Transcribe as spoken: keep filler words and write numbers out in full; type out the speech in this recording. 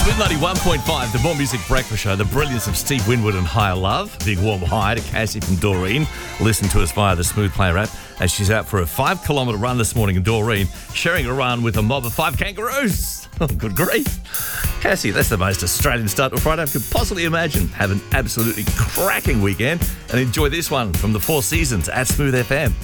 Smooth ninety-one point five, the More Music Breakfast Show, the brilliance of Steve Winwood and Higher Love. Big warm hi to Cassie from Doreen. Listen to us via the Smooth Player app as she's out for a five kilometre run this morning in Doreen, sharing a run with a mob of five kangaroos. Oh, good grief. Cassie, that's the most Australian start to Friday I could possibly imagine. Have an absolutely cracking weekend and enjoy this one from the Four Seasons at Smooth F M.